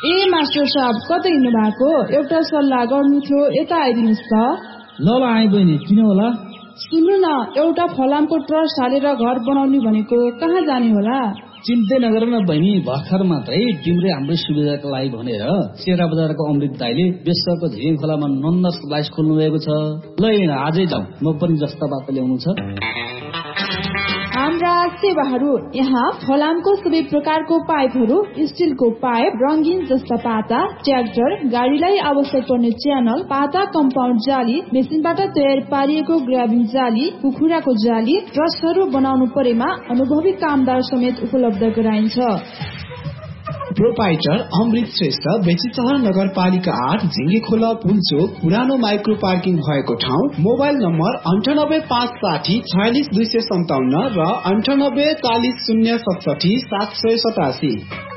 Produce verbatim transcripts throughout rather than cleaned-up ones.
ए master साहब कतै हिँड्नु भएको? एउटा सल्लाह गर्नु थियो, यता आइदिनुहोस् त। ल ल आइ बहिनी, किन होला? सुन्नु न, एउटा फलामको ट्रस्ट हालेर घर बनाउने भनेको, कहाँ जाने होला? चिन्तै नगर न बहिनी, भर्खर मात्रै तिम्रै हाम्रै सुविधाको लागि भनेर सेरा बजारको अमृत दाइले बेसको झिङ खोलामा नन्द स्लाइस खोल्नु भएको छ। ल आजै जाउँ, म पनि जस्ता बाटो ल्याउनु छ। हाम्रा सेवाहरू यहाँ फलामको सबै प्रकारको पाइपहरू, स्टिलको पाइप, रंगीन जस्ता पाता, ट्र्याक्टर, गाडीलाई आवश्यक पर्ने च्यानल, पाता कम्पाउन्ड जाली, मेसिनबाट तयार पारिएको ग्राबिङ जाली, कुखुराको जाली, ट्रसहरू बनाउनु परेमा अनुभवी कामदार समेत उपलब्ध गराइन्छ। प्रोपाइटर अमृत श्रेष्ठ, बेसीसहर नगरपालिका आठ, झिंगे खोला पुलचोक, पुरानो माइक्रो पार्किङ भएको ठाउँ। मोबाइल नम्बर अन्ठानब्बे पाँच साठी छयालिस दुई सय सन्ताउन्न र अन्ठानब्बे चालिस शून्य सतसठी सात सय सतासी।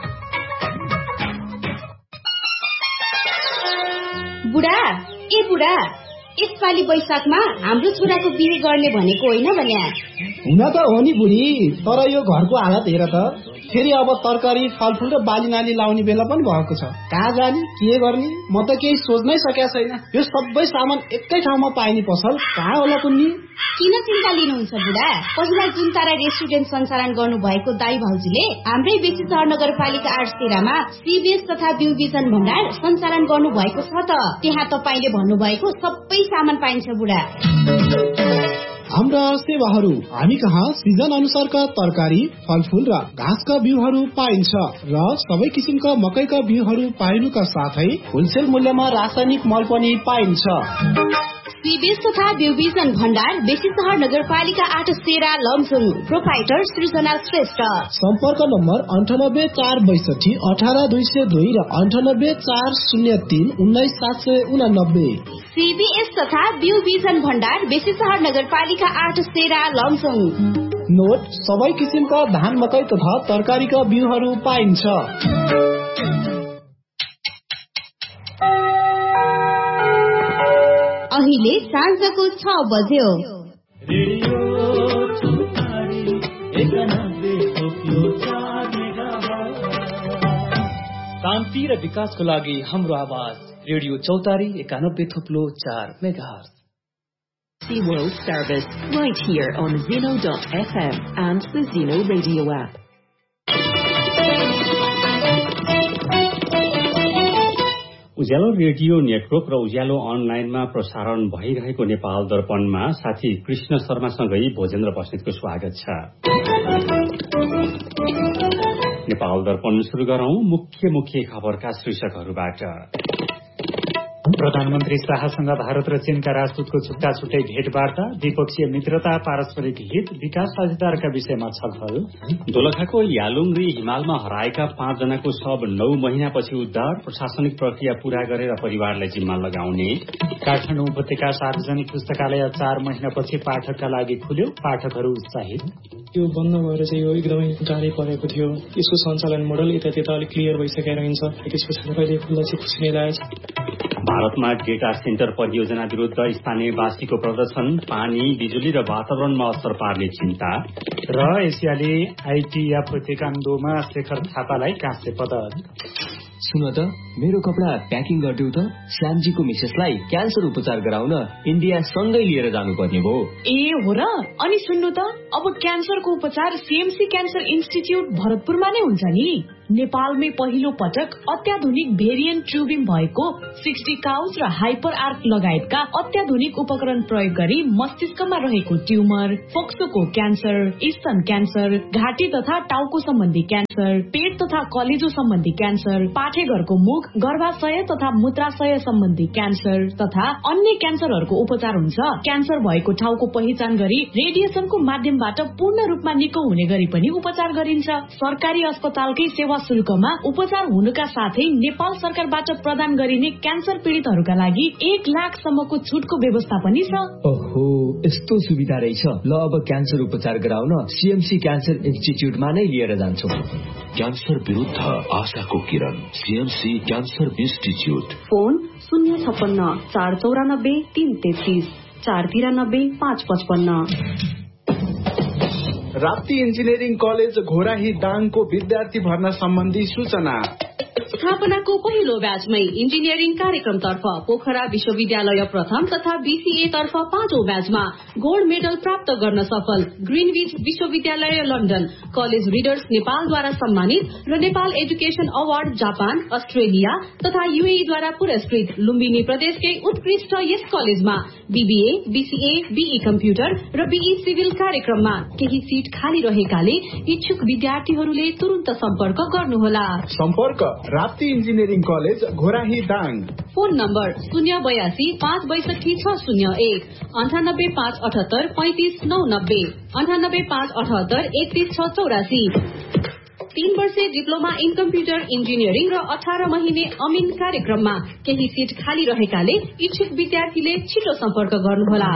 बुढा ए बुढा, यसपालि वैशाखमा हाम्रो छोराको बिहे गर्ने भनेको होइन भने? हुन त हो नि बुढी, तर यो घरको हालत हेर त। फेरि अब तरकारी, फलफुल र बाली नाली लाउने बेला पनि भएको छ। कहाँ जाने, के गर्ने, म त केही सोच्नै सकेको छैन। यो सबै सामान एकै ठाउँमा पाइने पसल कहाँ होला कुन्नी? किन चिन्ता लिनुहुन्छ बुढा? पहिला जुन तारा रेस्टुरेन्ट सञ्चालन गर्नु भएको दाई भाउजूले हाम्रै बेसीसहर नगरपालिका आठ तेह्रमा सीबीएस तथा बिउ बिजन भण्डार सञ्चालन गर्नु भएको छ त। त्यहाँ तपाईले भन्नुभएको सबै सामान पाइन्छ बुढा। हाम्रा सेवाहरू, हामी कहाँ सिजन अनुसारका तरकारी, फलफुल र घाँसका बिउहरू पाइन्छ र सबै किसिमका मकैका बिउहरू पाइनुका साथै होलसेल मूल्यमा रासायनिक मल पनि पाइन्छ। सीबीएस तथा बिउ बिजन भण्डार, बेसीसहर नगरपालिका आठ तेह्र, लमजुङ। प्रोपाइटर सृजना श्रेष्ठ। सम्पर्क नम्बर अन्ठानब्बे चार बैसठी अठार दुई सय दुई र अन्ठानब्बे चार शून्य तीन उन्नाइस सात सय उनानब्बे। सीबीएस तथा बिउ बिजन भण्डार, बेसीसहर नगरपालिका आठ तेह्र, लमजुङ। नोट, सबै किसिमका धान, मकै तथा तरकारीका बिउहरू पाइन्छ। अहिले साँझको छ बज्यो। शान्ति र विकासको लागि हाम्रो आवाज रेडियो चौतारी एकानब्बे थुप्लो चार megahertz. Sea World Service right here on Zeno dot f m and the Zeno radio app. Ujyaalo radio network र उज्यालो अनलाइनमा प्रसारण भइरहेको नेपाल दर्पणमा साथी कृष्ण शर्मासँगै भोजेन्द्र बस्नेतको स्वागत छ। नेपाल दर्पण सुरु गरौं मुख्य मुख्य खबरका शीर्षकहरूबाट। प्रधानमन्त्री शाहसँग भारत र चीनका राजदूतको छुट्टा छुट्टै भेटवार्ता, द्विपक्षीय मित्रता, पारस्परिक हित, विकास साझेदारका विषयमा छलफल। दोलखाको यालुङ्ग्री हिमालमा हराएका पाँच जनाको शव नौ महिनापछि उद्धार, प्रशासनिक प्रक्रिया पूरा गरेर परिवारलाई जिम्मा लगाउने। काठमाडौँ उपत्यका सार्वजनिक पुस्तकालय चार महिनापछि पाठकका लागि खुल्यो, पाठकहरू उत्साहित। यो बन्द भएर चाहिँ यो एकदमै गाह्रै परेको थियो। यसको सञ्चालन मोडल यता त्यता अलिक क्लियर भइसकेर रहन्छ, त्यसपछि कहिले खुल्ला चाहिँ खुसी नै लागेको। भारतमा डेटा सेन्टर परियोजना विरुद्ध स्थानीयवासीको प्रदर्शन, पानी, बिजुली र वातावरणमा असर पार्ने चिन्ता। र एसियाली आइटिएफ तेक्वान्डोमा शेखर थापालाई काँस्य पदक। सुन त, मेरो कपडा प्याकिङ गरिदेऊ त। श्यामजीको मिसेसलाई क्यान्सर उपचार गराउन इन्डिया सँगै लिएर जानुपर्ने भयो। ए हो र? अनि सुन्नु त, अब क्यान्सरको उपचार सीएमसी क्यान्सर इन्स्टिच्युट भरतपुरमा नै हुन्छ नि। नेपालमै पहिलो पटक अत्याधुनिक भेरिएन्ट ट्युबिङ भएको सिक्सटी काउच र हाइपर आर्क लगायतका अत्याधुनिक उपकरण प्रयोग गरी मस्तिष्कमा रहेको ट्युमर, फोक्सोको क्यान्सर, स्तन क्यान्सर, घाँटी तथा टाउको सम्बन्धी क्यान्सर, पेट तथा कलेजो सम्बन्धी क्यान्सर, पाठेघरको मुख, गर्भाशय तथा मूत्राशय सम्बन्धी क्यान्सर तथा अन्य क्यान्सरहरूको उपचार हुन्छ। क्यान्सर भएको ठाउँको पहिचान गरी रेडिएसनको माध्यमबाट पूर्ण रूपमा निको हुने गरी पनि उपचार गरिन्छ। सरकारी अस्पतालकै सेवा शुल्कमा उपचार हुनुका साथै नेपाल सरकारबाट प्रदान गरिने क्यान्सर पीड़ितहरूका लागि एक लाखसम्मको छुटको व्यवस्था पनि छ। ओहो, यस्तो सुविधा रहेछ। ल अब क्यान्सर उपचार गराउन सीएमसी क्यान्सर इन्स्टिच्युटमा नै लिएर जान्छौँ। क्यान्सर विरुद्ध आशाको किरण, सीएमसी क्यान्सर इन्स्टिच्युट। फोन शून्य छप्पन्न चार चौरानब्बे तीन तेत्तीस चार तिरानब्बे पाँच पचपन्न। राप्ती इन्जिनियरिङ कलेज घोराही दाङको विद्यार्थी भर्ना सम्बन्धी सूचना। स्थापनाको पहिलो ब्याचमै इन्जिनियरिङ कार्यक्रमतर्फ पोखरा विश्वविद्यालय प्रथम तथा बीसीए तर्फ पाँचौं ब्याचमा गोल्ड मेडल प्राप्त गर्न सफल ग्रीनविच विश्वविद्यालय लन्डन कलेज रिडर्स नेपालद्वारा सम्मानित र Nepal education award Japan Australia तथा यूएईद्वारा पुरस्कृत लुम्बिनी प्रदेशकै उत्कृष्ट यस कलेजमा बीबीए बीसीए बीई कम्प्युटर र बीई सिभिल कार्यक्रममा केही सीट खाली रहेकाले इच्छुक विद्यार्थीहरूले तुरन्त सम्पर्क गर्नुहोला। सम्पर्क Rapti engineering college Ghorahi Dang. Phone number शून्य बयासी पाँच बैसठी छ शून्य एक अन्ठानब्बे पाँच अठहत्तर पैंतिस नौ नब्बे अन्ठानब्बे पाँच अठहत्तर एकतीस छ चौरासी। तीन वर्षे डिप्लोमा इन कम्प्युटर इन्जिनियरिङ र अठार महिने अमिन कार्यक्रममा केही सीट खाली रहेकाले इच्छुक विद्यार्थीले छिटो सम्पर्क गर्नुहोला।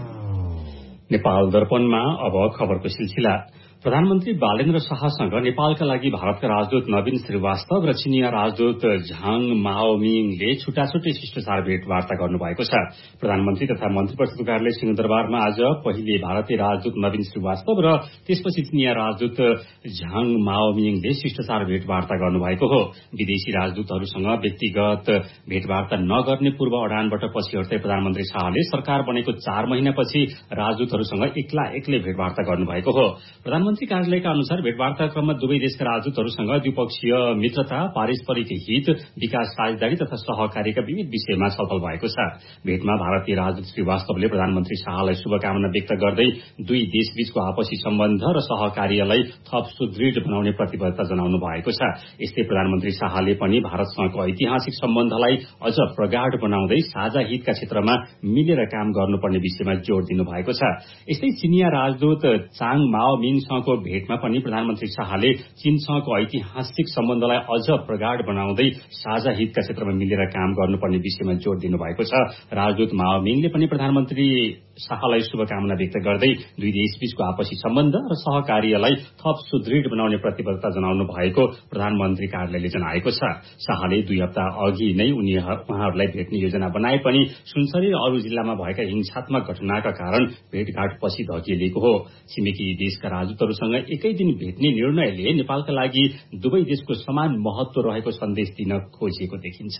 नेपाल दर्पणमा अब खबरको सिलसिला। प्रधानमन्त्री बालेन्द्र शाहसँग नेपालका लागि भारतका राजदूत नवीन श्रीवास्तव र चिनिया राजदूत झाङ माओमिङले छुट्टा छुट्टै शिष्टाचार भेटवार्ता गर्नुभएको छ। प्रधानमन्त्री तथा मन्त्री परिषदको कार्यालय सिंहदरबारमा आज पहिले भारतीय राजदूत नवीन श्रीवास्तव र त्यसपछि चिनिया राजदूत झाङ माओमिङले शिष्टाचार भेटवार्ता गर्नुभएको हो। विदेशी राजदूतहरूसँग व्यक्तिगत भेटवार्ता नगर्ने पूर्व अडानबाट पछि हट्दै प्रधानमन्त्री शाहले सरकार बनेको चार महिनापछि राजदूतहरूसँग एक्ला एक्लै भेटवार्ता गर्नुभएको हो। प्रधानमन्त्री कार्यालयका अनुसार भेटवार्ता क्रममा दुवै देशका राजदूतहरूसँग द्विपक्षीय मित्रता पारस्परिक हित विकास साझेदारी तथा सहकारीका विविध विषयमा छलफल भएको छ। भेटमा भारतीय राजदूत श्रीवास्तवले प्रधानमन्त्री शाहलाई शुभकामना व्यक्त गर्दै दुई देशबीचको आपसी सम्बन्ध र सहकार्यलाई थप सुदृढ बनाउने प्रतिबद्धता जनाउनु भएको छ। यस्तै प्रधानमन्त्री शाहले पनि भारतसँगको ऐतिहासिक सम्बन्धलाई अझ प्रगाढ बनाउँदै साझा हितका क्षेत्रमा मिलेर काम गर्नुपर्ने विषयमा जोड़ दिनु भएको छ। यस्तै चिनिया राजदूत चाङ माओमिङसँग को भेटमा पनि प्रधानमन्त्री शाहले चीनसँगको ऐतिहासिक सम्बन्धलाई अझ प्रगाढ बनाउँदै साझा हितका क्षेत्रमा मिलेर काम गर्नुपर्ने विषयमा जोड़ दिनु भएको छ। राजदूत माओमिङले पनि प्रधानमन्त्री शाहलाई शुभकामना व्यक्त गर्दै दुई देशबीचको आपसी सम्बन्ध र सहकार्यलाई थप सुदृढ बनाउने प्रतिबद्धता जनाउनु भएको प्रधानमन्त्री कार्यालयले जनाएको छ। शाहले दुई हप्ता अघि नै उहाँहरूलाई भेट्ने योजना बनाए पनि सुनसरी र अरू जिल्लामा भएका हिंसात्मक घटनाका कारण भेटघाट पछि धकिएको हो। छिमेकी देशका राजदूतहरूसँग एकै दिन भेट्ने निर्णयले नेपालका लागि दुवै देशको समान महत्व रहेको सन्देश दिन खोजिएको देखिन्छ।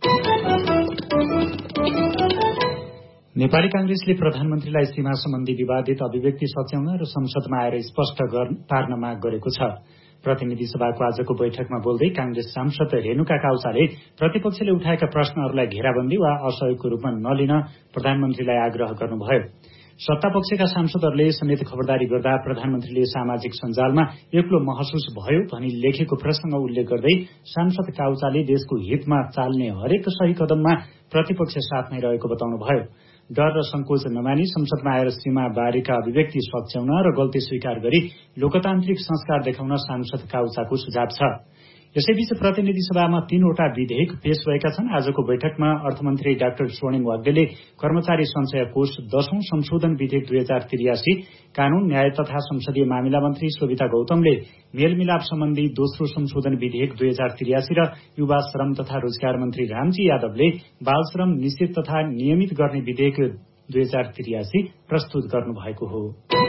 नेपाली कांग्रेसले प्रधानमन्त्रीलाई सीमा सम्बन्धी विवादित अभिव्यक्ति सच्याउन र संसदमा आएर स्पष्ट पार्न माग गरेको छ। प्रतिनिधि सभाको आजको बैठकमा बोल्दै कांग्रेस सांसद रेणुका काउचाले प्रतिपक्षले उठाएका प्रश्नहरूलाई घेराबन्दी वा असहयोगको रूपमा नलिन प्रधानमन्त्रीलाई आग्रह गर्नुभयो। सत्तापक्षका सांसदहरूले समेत खबरदारी गर्दा प्रधानमन्त्रीले सामाजिक सञ्जालमा एक्लो महसुस भयो भनी लेखेको प्रसंग उल्लेख गर्दै सांसद काउचाले देशको हितमा चाल्ने हरेक सही कदममा प्रतिपक्ष साथ नै रहेको बताउनुभयो। डर र संकोच नमानी संसदमा आएर सीमा बारेका अभिव्यक्ति सच्याउन र गल्ती स्वीकार गरी लोकतान्त्रिक संस्कार देखाउन सांसद काउचाको सुझाव छ। यसैबीच प्रतिनिधि सभामा तीनवटा विधेयक पेश भएका छन्। आजको बैठकमा अर्थमन्त्री डाक्टर स्वर्णिम वाग्देले कर्मचारी संचय कोष दशौं संशोधन विधेयक दुई हजार त्रियासी, कानून न्याय तथा संसदीय मामिला मन्त्री शोभिता गौतमले मेलमिलाप सम्बन्धी दोस्रो संशोधन विधेयक दुई हजार त्रियासी र युवा श्रम तथा रोजगार मन्त्री रामजी यादवले बाल श्रम निषेध तथा नियमित गर्ने विधेयक दुई हजार त्रियासी प्रस्तुत गर्नुभएको हो।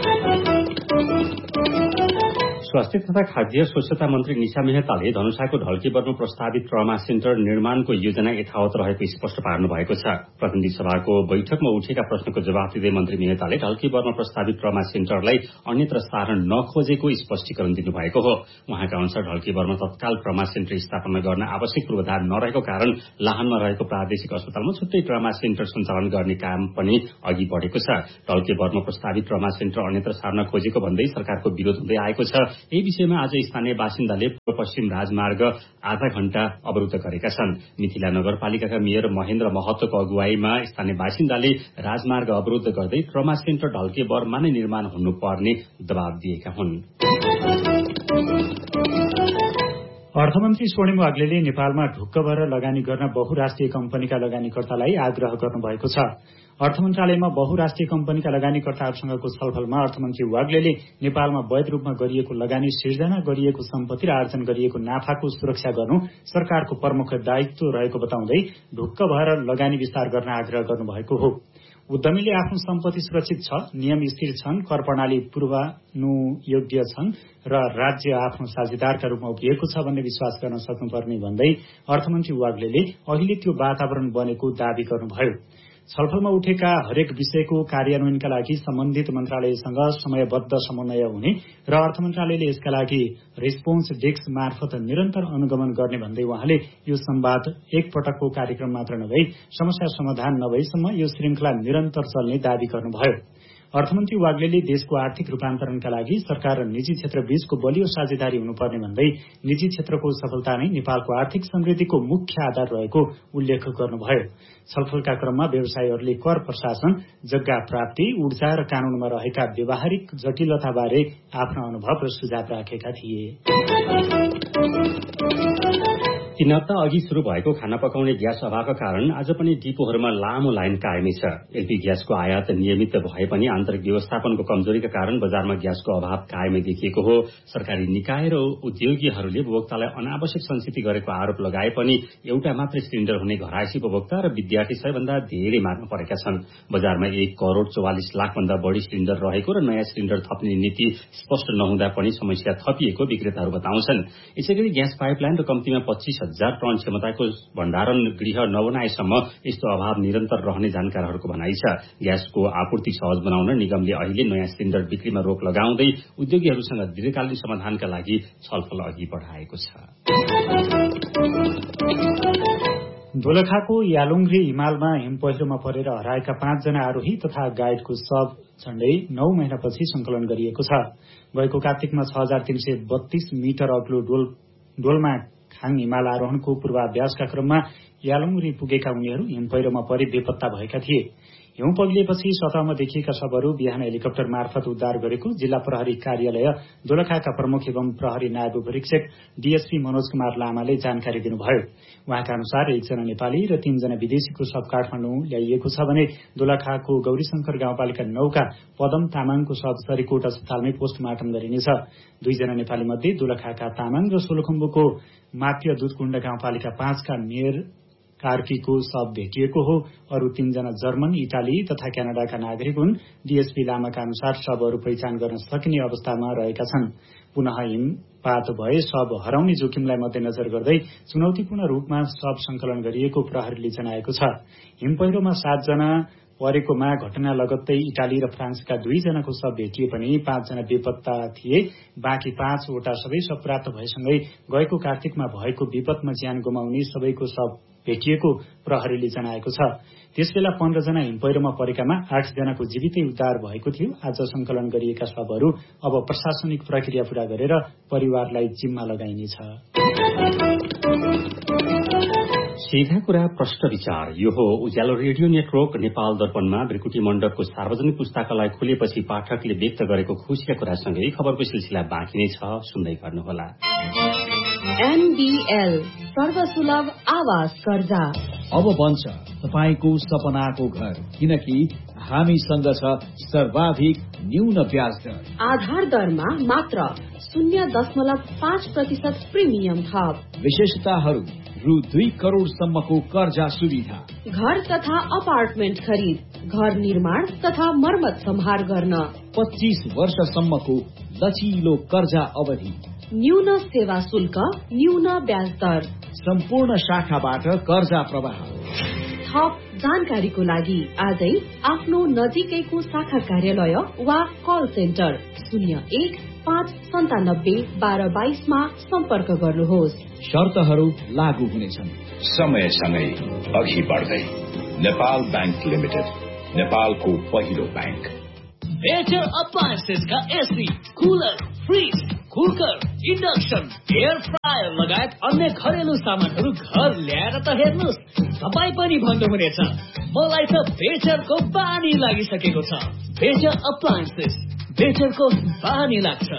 स्वास्थ्य तथा खाद्य स्वच्छता मन्त्री निशा मेहताले धनुषाको ढल्केबरमा प्रस्तावित ट्रमा सेन्टर निर्माणको योजना यथावत रहेको स्पष्ट पार्नु भएको छ। प्रतिनिधि सभाको बैठकमा उठेका प्रश्नको जवाफ दिँदै मन्त्री मेहताले ढल्केबरमा प्रस्तावित ट्रमा सेन्टरलाई अन्यत्र सार्न नखोजेको स्पष्टीकरण दिनुभएको हो। उहाँका अनुसार ढल्केबरमा तत्काल ट्रमा सेन्टर स्थापना गर्न आवश्यक पूर्वाधार नरहेको कारण लाहानमा रहेको प्रादेशिक अस्पतालमा छुट्टै ट्रमा सेन्टर सञ्चालन गर्ने काम पनि अघि बढेको छ। ढल्केबरमा प्रस्तावित ट्रमा सेन्टर अन्यत्र सार्न खोजेको भन्दै सरकारको विरोध हुँदै आएको छ। यही विषयमा आज स्थानीय बासिन्दाले पूर्व पश्चिम राजमार्ग आधा घण्टा अवरुद्ध गरेका छन्। मिथिला नगरपालिकाका मेयर महेन्द्र महतोको अगुवाईमा स्थानीय बासिन्दाले राजमार्ग अवरुद्ध गर्दै ट्रमा सेन्टर ढल्केबरमा नै निर्माण हुनुपर्ने दबाव दिएका हुन्। अर्थमन्त्री स्वर्णिम वाग्लेले नेपालमा ढुक्क भएर लगानी गर्न बहुराष्ट्रिय कम्पनीका लगानीकर्तालाई आग्रह गर्नुभएको छ। अर्थ मन्त्रालयमा बहुराष्ट्रिय कम्पनीका लगानीकर्ताहरूसँगको छलफलमा अर्थमन्त्री वाग्लेले नेपालमा वैध रूपमा गरिएको लगानी सिर्जना गरिएको सम्पत्ति र आर्जन गरिएको नाफाको सुरक्षा गर्नु सरकारको प्रमुख दायित्व रहेको बताउँदै ढुक्क भएर लगानी विस्तार गर्न आग्रह गर्नुभएको हो। उद्यमीले आफ्नो सम्पत्ति सुरक्षित छ, नियम स्थिर छन्, कर प्रणाली पूर्वानुयोग्य छन् र राज्य आफ्नो साझेदारका रूपमा उभिएको छ भन्ने विश्वास गर्न सक्नुपर्ने भन्दै अर्थमन्त्री वाग्लेले अहिले त्यो वातावरण बनेको दावी गर्नुभयो। छलफलमा उठेका हरेक विषयको कार्यान्वयनका लागि सम्बन्धित मन्त्रालयसँग समयबद्ध समन्वय हुने र अर्थ मन्त्रालयले यसका लागि रेस्पोन्स डेस्क मार्फत निरन्तर अनुगमन गर्ने भन्दै उहाँले यो संवाद एक पटकको कार्यक्रम मात्र नभई समस्या समाधान नभएसम्म यो श्रृंखला निरन्तर चल्ने दावी गर्नुभयो। अर्थमन्त्री वाग्लेले देशको आर्थिक रूपान्तरणका लागि सरकार र निजी क्षेत्र बीचको बलियो साझेदारी हुनुपर्ने भन्दै निजी क्षेत्रको सफलता नै नेपालको आर्थिक समृद्धिको मुख्य आधार रहेको उल्लेख गर्नुभयो। छलफलका क्रममा व्यवसायीहरूले कर प्रशासन, जग्गा प्राप्ति, ऊर्जा र कानूनमा रहेका व्यावहारिक जटिलताबारे आफ्ना अनुभव र सुझाव राखेका थिए। तीन हप्ता अघि शुरू भएको खाना पकाउने ग्यास अभावका कारण आज पनि डिपोहरूमा लामो लाइन कायमै छ। एलपी ग्यासको आयात नियमित भए पनि आन्तरिक व्यवस्थापनको कमजोरीका कारण बजारमा ग्यासको अभाव कायमै देखिएको हो। सरकारी निकाय र उद्योगीहरूले उपभोक्तालाई अनावश्यक संचित गरेको आरोप लगाए पनि एउटा मात्रै सिलिण्डर हुने घरायसी उपभोक्ता र विद्यार्थी सबैभन्दा धेरै मार्न परेका छन्। बजारमा एक करोड़ चौवालिस लाख भन्दा बढ़ी सिलिण्डर रहेको र नयाँ सिलिण्डर थप्ने नीति स्पष्ट नहुँदा पनि समस्या थपिएको विक्रेताहरू बताउँछन्। यसैगरी ग्यास पाइपलाइन र कम्तीमा पच्चीस हजार टन क्षमताको भण्डारण गृह नबनाएसम्म यस्तो अभाव निरन्तर रहने जानकारहरूको भनाइ छ। ग्यासको आपूर्ति सहज बनाउन निगमले अहिले नयाँ सिलिण्डर बिक्रीमा रोक लगाउँदै उद्योगीहरूसँग दीर्घकालीन समाधानका लागि छलफल अघि बढाएको छ। दोलखाको यालुङ्ग्रे हिमालमा हिम पहिरोमा परेर हराएका पाँचजना आरोही तथा गाइडको शव झण्डै नौ महिनापछि संकलन गरिएको छ। गएको कार्तिकमा छ हजार तीन सय बत्तीस मिटर अग्लो डोल डोलमा खाङ हिमाल आरोहणको पूर्वाभ्यासका क्रममा यालुङ्ग्रे पुगेका उनीहरू हिम पहिरोमा परि बेपत्ता भएका थिए। हिउँ पग्लिएपछि सतहमा देखिएका शवहरू बिहान हेलिकप्टर मार्फत उद्धार गरेको जिल्ला प्रहरी कार्यालय दोलखाका प्रमुख एवं प्रहरी नायब उपरीक्षक डीएसपी मनोज कुमार लामाले जानकारी दिनुभयो। उहाँका अनुसार एकजना नेपाली र तीनजना विदेशीको शव काठमाडौँ ल्याइएको छ भने दोलखाको गौरीशंकर गाउँपालिका नौका पदम तामाङको शव सरीकोट अस्पतालमै पोस्टमार्टम गरिनेछ। दुईजना नेपाली मध्ये दोलखाका तामाङ र सोलुखुम्बुको मात्य दुधकुण्ड गाउँपालिका पाँचका मेयर कार्कीको शव भेटिएको हो। अरू तीनजना जर्मन, इटाली तथा क्यानाडाका नागरिक हुन्। डीएसपी लामाका अनुसार शवहरू पहिचान गर्न सकिने अवस्थामा रहेका छन्। पुनः हिमपात भए शव हराउने जोखिमलाई मध्यनजर गर्दै चुनौतीपूर्ण रूपमा शव संकलन गरिएको प्रहरीले जनाएको छ। हिम पहिरोमा सातजना परेकोमा घटना लगत्तै इटाली र फ्रान्सका दुईजनाको शव भेटिए पनि पाँचजना बेपत्ता थिए। बाँकी पाँचवटा सबै शव प्राप्त भएसँगै गएको कार्तिकमा भएको विपदमा ज्यान गुमाउने सबैको शव भेटिएको प्रहरीले जनाएको छ। त्यसबेला पन्ध्रजना हिम पहिरोमा परेकामा आठजनाको जीवितै उद्धार भएको थियो। आज संकलन गरिएका शवहरू अब प्रशासनिक प्रक्रिया पूरा गरेर परिवारलाई जिम्मा लगाइनेछ। सीधा कुरा प्रश्न विचार यो हो उज्यालो रेडियो नेटवर्क नेपाल दर्पणमा ब्रिकुटी मण्डपको सार्वजनिक पुस्तकालय खुलेपछि पाठकले व्यक्त गरेको खुसीका कुरासँगै खबरको सिलसिला बाँकी नै छ, सुन्दै गर्नुहोला। एनबीएल सर्वसुलभ आवास कर्जा अब बन्छ तपाईको सपनाको घर, किनकि हामीसँग छ सर्वाधिक न्यून ब्याज दर। आधार दरमा मात्र शून्य दशमलव पाँच प्रतिशत प्रिमियम थप। विशेषताहरू रु दुई करोड़ सम्मको कर्जा सुविधा, घर तथा अपार्टमेन्ट खरिद, घर निर्माण तथा मर्मत सम्हार गर्न, पच्चीस वर्षसम्मको लचिलो कर्जा अवधि, न्यून सेवा शुल्क, न्यून ब्याज दर, सम्पूर्ण शाखाबाट कर्जा प्रवाह। थप जानकारीको लागि आजै आफ्नो नजिकैको शाखा कार्यालय वा कल सेन्टर शून्य एक पाँच सन्तानब्बे बाह्र बाइसमा सम्पर्क गर्नुहोस्। शर्तहरू लागू हुनेछन्। समयसँगै अघि बढ्दै नेपाल बैंक लिमिटेड, नेपालको पहिलो बैंक। बेटर अप्लायन्सेस का AC, cooler, fridge, cooker, induction, air fryer लगायत अन्य घरेलु सामानहरू घर ल्याएर त हेर्नुहोस्, तपाईँ पनि भन्नुहुनेछ मलाई त बेटरको बानी लागिसकेको छ। बेटर अप्लायन्सेस, बेटरको बानी लाग्छ।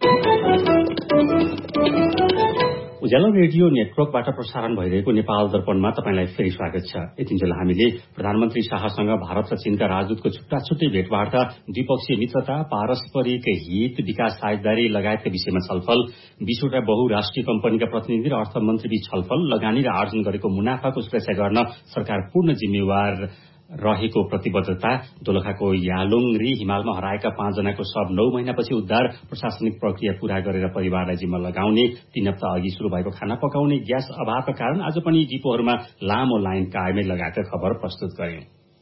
उज्यालो रेडियो नेटवर्कबाट प्रसारण भइरहेको नेपाल दर्पणमा तपाईंलाई फेरि स्वागत छ। यतिन्जेल हामीले प्रधानमन्त्री शाहसँग भारत र चीनका राजदूतको छुट्टा छुट्टै भेटवार्ता, द्विपक्षीय मित्रता, पारस्परिक हित, विकास साझेदारी लगायतका विषयमा छलफल, बीसवटा बहुराष्ट्रिय कम्पनीका प्रतिनिधि र अर्थमन्त्रीबीच छलफल, लगानी र आर्जन गरेको मुनाफाको सुरक्षा गर्न सरकार पूर्ण जिम्मेवार रहेको प्रतिबद्धता, दोलखाको यालुङरी हिमालमा हराएका पाँचजनाको शव नौ महिनापछि उद्धार, प्रशासनिक प्रक्रिया पूरा गरेर परिवारलाई जिम्मा लगाउने, तीन हप्ता अघि शुरू भएको खाना पकाउने ग्यास अभावका कारण आज पनि डिपोहरूमा लामो लाइन कायमै लगाएका खबर प्रस्तुत गरे।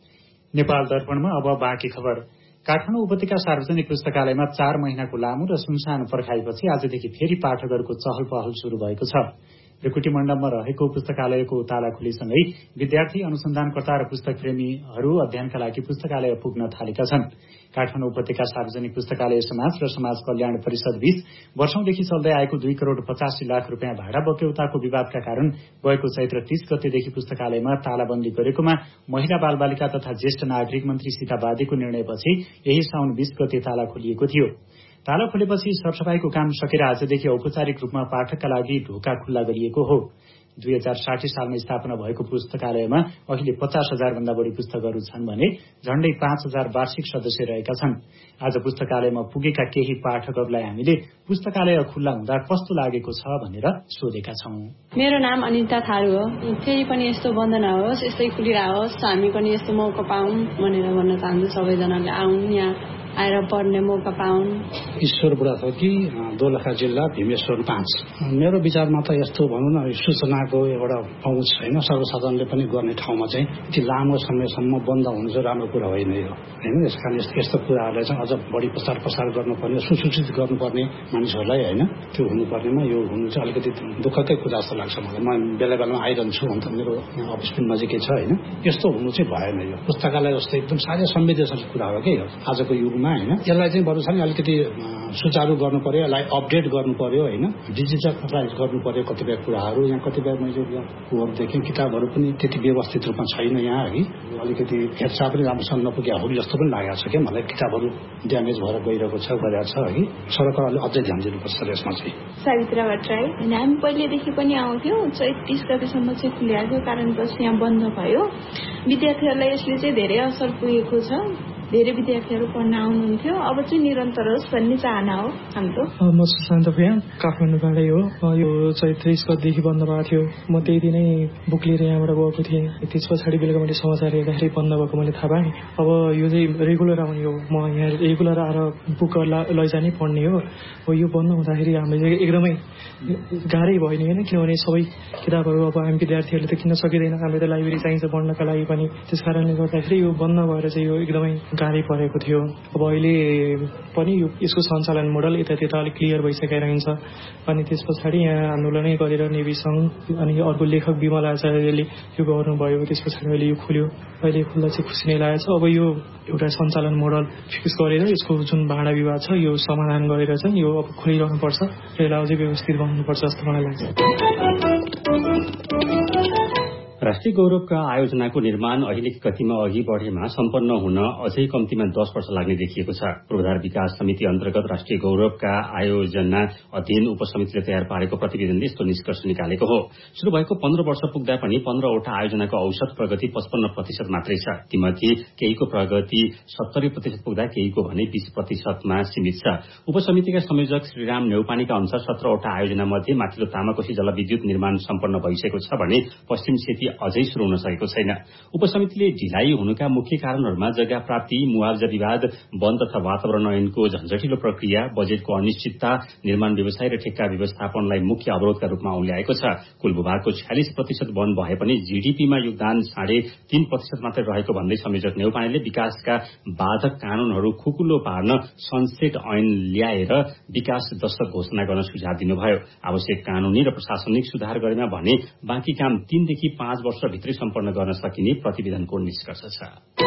नेपाल दर्पणमा अब बाँकी खबर। काठमाडौँ उपत्यका सार्वजनिक पुस्तकालयमा चार महिनाको लामो र सुनसान पर्खाएपछि आजदेखि फेरि पाठकहरूको चहल पहल शुरू भएको छ। ढुकुटी मण्डपमा रहेको पुस्तकालयको ताला खुलीसँगै विद्यार्थी, अनुसन्धानकर्ता र पुस्तक प्रेमीहरू अध्ययनका लागि पुस्तकालय पुग्न थालेका छन्। काठमाडौँ उपत्यका सार्वजनिक पुस्तकालय समाज र समाज कल्याण परिषद बीच वर्षौंदेखि चल्दै आएको दुई करोड़ पचासी लाख रुपियाँ भाडा बक्यौताको विवादका कारण गएको चैत्र तीस गतेदेखि पुस्तकालयमा तालाबन्दी गरेकोमा महिला बालबालिका तथा ज्येष्ठ नागरिक मन्त्री सीता बादेको निर्णयपछि यही साउन बीस गते ताला खोलिएको थियो। ताला खोलेपछि सरसफाईको काम सकेर आजदेखि औपचारिक रूपमा पाठकका लागि ढोका खुल्ला गरिएको हो। दुई हजार साठी सालमा स्थापना भएको पुस्तकालयमा अहिले पचास हजार भन्दा बढी पुस्तकहरू छन् भने झण्डै पाँच हजार वार्षिक सदस्य रहेका छन्। आज पुस्तकालयमा पुगेका केही पाठकहरूलाई हामीले पुस्तकालय खुल्ला हुँदा कस्तो लागेको छ भनेर सोधेका छौं। मेरो नाम अनिता थारू हो। फेरि पनि यस्तो बन्द नहोस्, यस्तै खुलिरहोस्, हामी पनि यस्तो मौका पाऊँ भनेर भन्न चाहन्छु। सबैजनाले आउन्, यहाँ आएर पढ्ने मौका पाउन्। ईश्वर बुढाथोकी, दोलखा जिल्ला, भीमेश्वर पाँच। मेरो विचारमा त यस्तो भनौँ न, सूचनाको एउटा पहुँच होइन, सर्वसाधारणले पनि गर्ने ठाउँमा चाहिँ यति लामो समयसम्म बन्द हुनु चाहिँ राम्रो कुरा होइन यो होइन। यस कारण यस्तो कुराहरूलाई चाहिँ अझ बढी प्रचार प्रसार गर्नुपर्ने, सुसूचित गर्नुपर्ने मानिसहरूलाई होइन, त्यो हुनुपर्नेमा यो हुनु चाहिँ अलिकति दुःखकै कुरा जस्तो लाग्छ मलाई। म बेला बेलामा आइरहन्छु अन्त मेरो अफिस पनि नजिकै छ होइन। यस्तो हुनु चाहिँ भएन। यो पुस्तकालय जस्तो एकदम साझा संवेदनशील कुरा हो कि आजको युगमा होइन। यसलाई चाहिँ बरु छ नि अलिकति सुचारू गर्नु पर्यो, यसलाई अपडेट गर्नु पर्यो होइन, डिजिटलाइज गर्नु पर्यो कतिपय कुराहरू। यहाँ कतिपय मैले कुराहरू देखेँ, किताबहरू पनि त्यति व्यवस्थित रूपमा छैन यहाँ है। अलिकति हेरचाह पनि राम्रोसँग नपुगेको हो जस्तो पनि लागेको छ क्या मलाई। किताबहरू ड्यामेज भएर गइरहेको छ, गरेको छ है। सरकारले अझै ध्यान दिनुपर्छ यसमा चाहिँ। सावित्रा भट्टराई। हामी पहिलेदेखि पनि आउँथ्यौँ, चैत तीस गतेसम्म चाहिँ खुलिहाल्यो, कारणवश यहाँ बन्द भयो। विद्यार्थीहरूलाई यसले चाहिँ धेरै असर पुगेको छ। धेरै विद्यार्थीहरू पढ्न आउनुहुन्थ्यो, अब चाहिँ निरन्तर होस् भन्ने चाहना हो हाम्रो। म सुशान्त भुयान, काठमाडौँबाटै हो। यो चैत तेइस गतेदेखि बन्द भएको थियो। म त्यही दिनै बुक लिएर यहाँबाट गएको थिएँ। त्यस पछाडि बेलुका मैले समाचार हेर्दाखेरि बन्द भएको मैले थाहा पाएँ। अब यो चाहिँ रेगुलर आउने हो, म यहाँ रेगुलर आएर बुक लैजाने पढ्ने हो। अब यो बन्द हुँदाखेरि हामीले एकदमै गाह्रै भयो नि होइन, किनभने सबै किताबहरू अब हामी विद्यार्थीहरूले त किन्न सकिँदैन, हामीले त लाइब्रेरी चाहिन्छ पढ्नका लागि पनि। त्यस कारणले गर्दाखेरि यो बन्द भएर चाहिँ यो एकदमै गाह्रै परेको थियो। अब अहिले पनि यो यसको सञ्चालन मोडल यता त्यता अलिक क्लियर भइसकेर रहन्छ। अनि त्यस पछाडि यहाँ आन्दोलनै गरेर नेभी सङ्घ अनि अर्को लेखक विमल आचार्यले यो गर्नुभयो। त्यस पछाडि अहिले यो खुल्यो, अहिले खुल्दा चाहिँ खुसी नै लागेको छ। अब यो एउटा सञ्चालन मोडल फिक्स गरेर यसको जुन भाडा विवाद छ यो समाधान गरेर चाहिँ यो अब खोलिरहनुपर्छ, यसलाई अझै व्यवस्थित बनाउनुपर्छ जस्तो मलाई लाग्छ। राष्ट्रिय गौरवका आयोजनाको निर्माण अहिलेको गतिमा अघि बढेमा सम्पन्न हुन अझै कम्तीमा दस वर्ष लाग्ने देखिएको छ। पूर्वाधार विकास समिति अन्तर्गत राष्ट्रिय गौरवका आयोजना अध्ययन उपसमितिले तयार पारेको प्रतिवेदनले यस्तो निष्कर्ष निकालेको हो। शुरू भएको पन्ध्र वर्ष पुग्दा पनि पन्ध्रवटा आयोजनाको औसत प्रगति पचपन्न प्रतिशत मात्रै छ। तीमध्ये केहीको प्रगति सत्तरी प्रतिशत पुग्दा केहीको भने बीस प्रतिशतमा सीमित छ। उपसमितिका संयोजक श्रीराम नेउपानीका अनुसार सत्रवटा आयोजना मध्ये माथिल्लो तामाकोशी जलविद्युत निर्माण सम्पन्न भइसकेको छ भने पश्चिम सेती अझै शुरू हुन सकेको छैन। उपसमितिले ढिलाइ हुनुका मुख्य कारणहरूमा जग्गा प्राप्ति, मुआवजा विवाद, वन तथा वातावरण ऐनको झन्झटिलो प्रक्रिया, बजेटको अनिश्चितता, निर्माण व्यवसाय र ठेक्का व्यवस्थापनलाई मुख्य अवरोधका रूपमा उल्ल्याएको छ। कुल भूभागको छयालिस प्रतिशत वन भए पनि जीडीपीमा योगदान साढे तीन प्रतिशत मात्रै रहेको भन्दै संयोजक नेउपानेले विकासका बाधक कानूनहरू खुकुलो पार्न सनसेट ऐन ल्याएर विकास दशक घोषणा गर्न सुझाव दिनुभयो। आवश्यक कानूनी र प्रशासनिक सुधार गरेमा भने बाँकी काम तीनदेखि पाँच वर्षभित्रै सम्पन्न गर्न सकिने प्रतिवेदनको निष्कर्ष छ।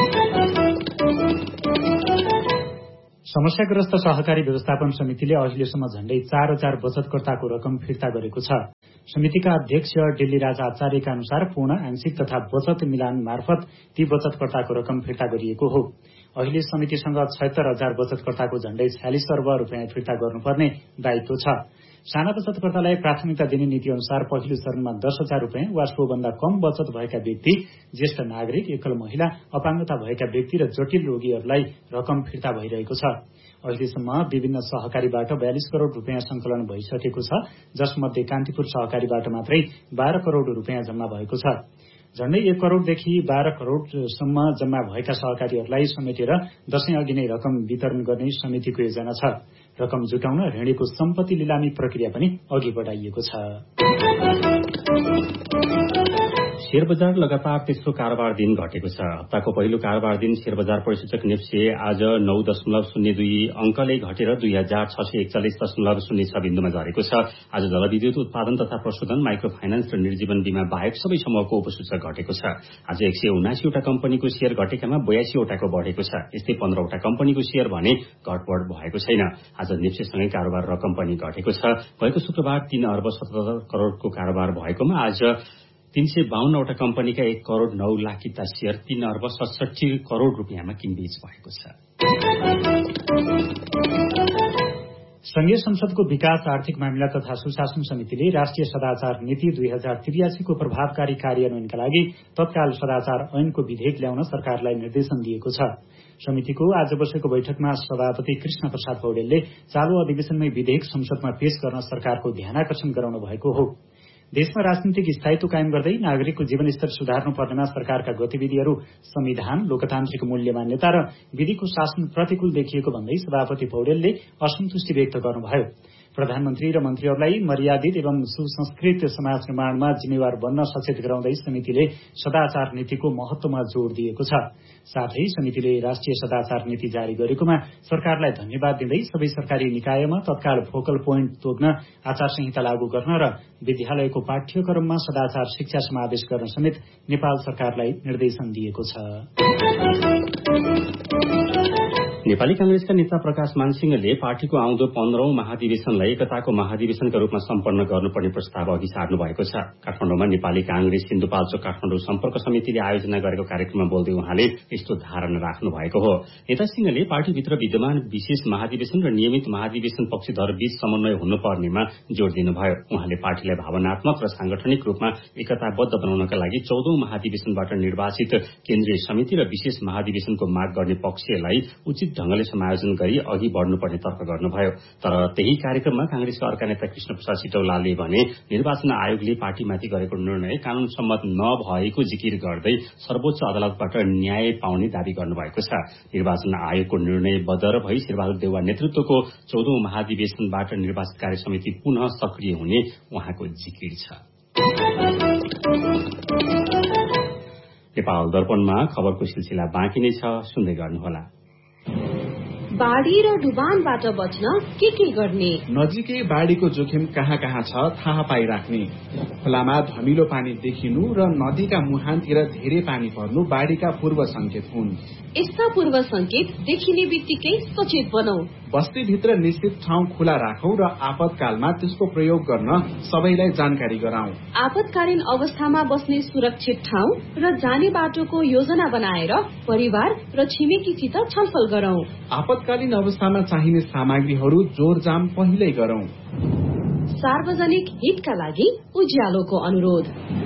समस्याग्रस्त सहकारी व्यवस्थापन समितिले अहिलेसम्म झण्डै चार हजार बचतकर्ताको रकम फिर्ता गरेको छ। समितिका अध्यक्ष डिल्लीराज आचार्यका अनुसार पूर्ण, आंशिक तथा बचत मिलान मार्फत ती बचतकर्ताको रकम फिर्ता गरिएको हो। अहिले समितिसँग छयत्तर हजार बचतकर्ताको झण्डै छयालिस अर्ब रूपियाँ फिर्ता गर्नुपर्ने दायित्व छ। साना बचतकर्तालाई प्राथमिकता दिने नीति अनुसार पहिलो चरणमा दस हजार रूपियाँ वा सोभन्दा कम बचत भएका व्यक्ति, ज्येष्ठ नागरिक, एकल महिला, अपाङ्गता भएका व्यक्ति र जटिल रोगीहरूलाई रकम फिर्ता भइरहेको छ। अहिलेसम्म विभिन्न सहकारीबाट बयालिस करोड़ रूपियाँ संकलन भइसकेको छ, जसमध्ये कान्तिपुर सहकारीबाट मात्रै बाह्र करोड़ रूपियाँ जम्मा भएको छ। झण्डै एक करोड़देखि बाह्र करोड़सम्म जम्मा भएका सहकारीहरूलाई समेटेर दशैं अघि नै रकम वितरण गर्ने समितिको योजना छ। रकम जुटाउन ऋणीको सम्पत्ति लिलामी प्रक्रिया पनि अघि बढाइएको छ। शेयर बजार लगातार तेस्रो कारोबार दिन घटेको छ। हप्ताको पहिलो कारोबार दिन शेयर बजार परिसूचक नेप्से आज नौ दशमलव शून्य दुई अंकले घटेर दुई हजार छ सय एकचालिस दशमलव शून्य छ बिन्दुमा झरेको छ। आज जलविद्युत उत्पादन तथा प्रशोधन, माइक्रो फाइनान्स र निर्जीवन बीमा बाहेक सबै समूहको उपसूचक घटेको छ। आज एक सय उनासीवटा कम्पनीको शेयर घटेकामा बयासीवटाको बढ़ेको छ। यस्तै पन्ध्रवटा कम्पनीको शेयर भने घटबढ़ भएको छैन। आज नेप्सेसँगै कारोबार रकम पनि घटेको छ। गएको शुक्रबार तीन अर्ब सतहत्तर करोड़को कारोबार भएकोमा आज तीन सय बाहन्नवटा कम्पनीका एक करोड़ नौ लाख किता शेयर तीन अर्ब सडसठी करोड़ रूपियाँमा किनबेच भएको छ। संघीय संसदको विकास, आर्थिक मामिला तथा सुशासन समितिले राष्ट्रिय सदाचार नीति दुई हजार त्रियासीको प्रभावकारी कार्यान्वयनका लागि तत्काल सदाचार ऐनको विधेयक ल्याउन सरकारलाई निर्देशन दिएको छ। समितिको आज बसेको बैठकमा सभापति कृष्ण प्रसाद पौडेलले चालू अधिवेशनमै विधेयक संसदमा पेश गर्न सरकारको ध्यानाकर्षण गराउनु भएको हो। देशमा राजनीतिक स्थायित्व कायम गर्दै नागरिकको जीवनस्तर सुधार्नु पर्नेमा सरकारका गतिविधिहरू संविधान, लोकतान्त्रिक मूल्य मान्यता र विधिको शासन प्रतिकूल देखिएको भन्दै सभापति पौडेलले असन्तुष्टि व्यक्त गर्नुभयो। प्रधानमन्त्री र मन्त्रीहरूलाई मर्यादित एवं सुसंस्कृत समाज निर्माणमा जिम्मेवार बन्न सचेत गराउँदै समितिले सदाचार नीतिको महत्वमा जोड़ दिएको छ। साथै समितिले राष्ट्रिय सदाचार नीति जारी गरेकोमा सरकारलाई धन्यवाद दिँदै सबै सरकारी निकायमा तत्काल फोकल पोइन्ट तोक्न आचार संहिता लागू गर्न र विद्यालयको पाठ्यक्रममा सदाचार शिक्षा समावेश गर्न समेत नेपाल सरकारलाई निर्देशन दिएको छ। नेपाली कांग्रेसका नेता प्रकाश मानसिंहले पार्टीको आउँदो पन्ध्रौं महाधिवेशनलाई एकताको महाधिवेशनका रूपमा सम्पन्न गर्नुपर्ने प्रस्ताव अघि सार्नु भएको छ। काठमाडौँमा नेपाली कांग्रेस सिन्धुपाल्चोक काठमाडौँ सम्पर्क समितिले आयोजना गरेको कार्यक्रममा बोल्दै उहाँले यस्तो धारणा राख्नु भएको हो। नेता सिंहले पार्टीभित्र विद्यमान विशेष महाधिवेशन र नियमित महाधिवेशन पक्षधर बीच समन्वय हुनुपर्नेमा जोड़ दिनुभयो। उहाँले पार्टीलाई भावनात्मक र सांगठनिक रूपमा एकताबद्ध बनाउनका लागि चौधौं महाधिवेशनबाट निर्वाचित केन्द्रीय समिति र विशेष महाधिवेशनको माग गर्ने पक्षलाई उचित ढंगले समायोजन गरी अघि बढ़नुपर्ने तर्क गर्नुभयो। तर त्यही कार्यक्रममा कांग्रेसका अर्का नेता कृष्ण प्रसाद सिटौलाले भने निर्वाचन आयोगले पार्टीमाथि गरेको निर्णय कानून सम्मत नभएको जिकिर गर्दै सर्वोच्च अदालतबाट न्याय पाउने दावी गर्नुभएको छ। निर्वाचन आयोगको निर्णय बदर भई शेरबहादुर देउवा नेतृत्वको चौधौं महाधिवेशनबाट निर्वाचित कार्य समिति पुनः सक्रिय हुने उहाँको जिकिर छ। नेपाल दर्पणमा खबरको सिलसिला बाँकी नै छ, सुन्दै गर्नुहोला। बाढ़ी र डुबानबाट बच्न के के गर्ने? नजिकै बाढ़ीको जोखिम कहाँ कहाँ छ थाहा पाइराख्ने। खोलामा धमिलो पानी देखिनु र नदीका मुहानतिर धेरै पानी पर्नु बाढ़ीका पूर्व संकेत हुन्। यस्ता पूर्व संकेत देखिने बित्तिकै सचेत बनौ। बस्तीभित्र निश्चित ठाउँ खुला राखौं र आपतकालमा त्यसको प्रयोग गर्न सबैलाई जानकारी गराउँ। आपतकालीन अवस्थामा बस्ने सुरक्षित ठाउँ र जाने बाटोको योजना बनाएर परिवार र छिमेकीसित छलफल गरौं। आपतकालीन अवस्थामा चाहिने सामग्रीहरू जोरजाम पहिल्यै गरौं। सार्वजनिक हितका लागि उज्यालोको अनुरोध।